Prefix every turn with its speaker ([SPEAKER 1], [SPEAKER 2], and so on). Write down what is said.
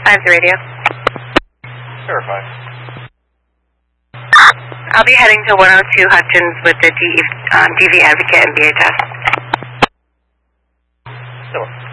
[SPEAKER 1] Eyes radio.
[SPEAKER 2] Verify.
[SPEAKER 1] I'll be heading to 102 Hutchins with the DV Advocate and BHS.
[SPEAKER 2] Sure.